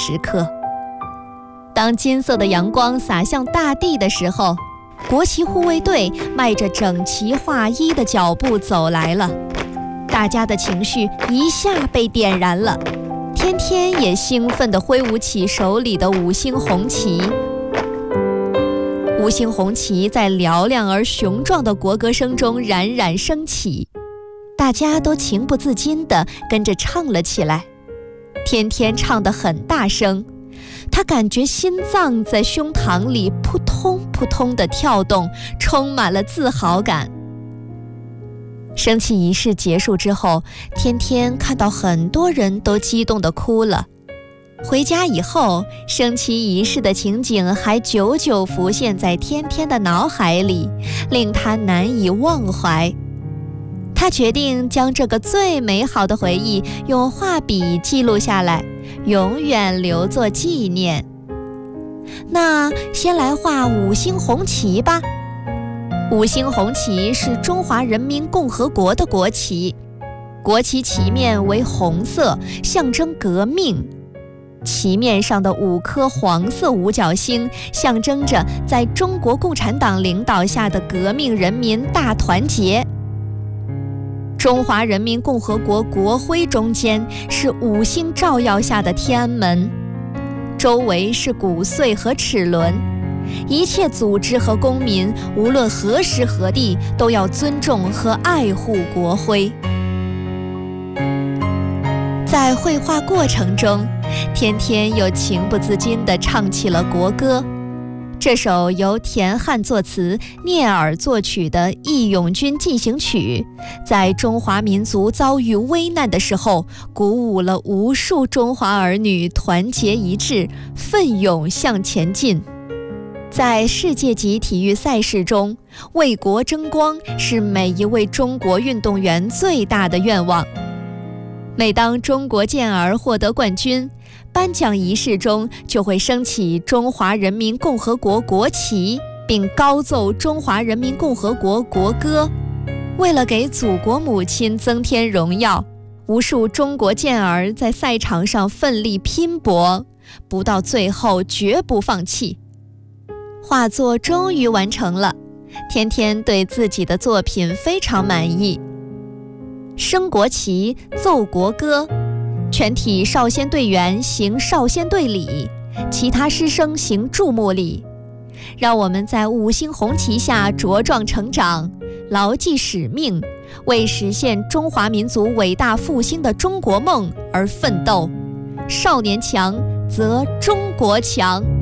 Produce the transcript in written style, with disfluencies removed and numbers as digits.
时刻。当金色的阳光洒向大地的时候，国旗护卫队迈着整齐划一的脚步走来了，大家的情绪一下被点燃了。天天也兴奋地挥舞起手里的五星红旗。五星红旗在嘹亮而雄壮的国歌声中冉冉升起，大家都情不自禁地跟着唱了起来。天天唱得很大声，他感觉心脏在胸膛里扑通扑通地跳动，充满了自豪感。升旗仪式结束之后，天天看到很多人都激动地哭了。回家以后，升旗仪式的情景还久久浮现在天天的脑海里，令他难以忘怀。他决定将这个最美好的回忆用画笔记录下来，永远留作纪念。那先来画五星红旗吧。五星红旗是中华人民共和国的国旗，国旗旗面为红色，象征革命。旗面上的5颗黄色五角星象征着在中国共产党领导下的革命人民大团结。中华人民共和国国徽中间是5星照耀下的天安门，周围是骨髓和齿轮。一切组织和公民，无论何时何地，都要尊重和爱护国徽。在绘画过程中，天天又情不自禁地唱起了国歌。这首由田汉作词、聂耳作曲的《义勇军进行曲》，在中华民族遭遇危难的时候，鼓舞了无数中华儿女团结一致，奋勇向前进。在世界级体育赛事中，为国争光是每一位中国运动员最大的愿望。每当中国健儿获得冠军，颁奖仪式中就会升起中华人民共和国国旗，并高奏中华人民共和国国歌。为了给祖国母亲增添荣耀，无数中国健儿在赛场上奋力拼搏，不到最后绝不放弃。画作终于完成了，天天对自己的作品非常满意。升国旗，奏国歌，全体少先队员行少先队礼，其他师生行注目礼。让我们在五星红旗下茁壮成长，牢记使命，为实现中华民族伟大复兴的中国梦而奋斗。少年强则中国强。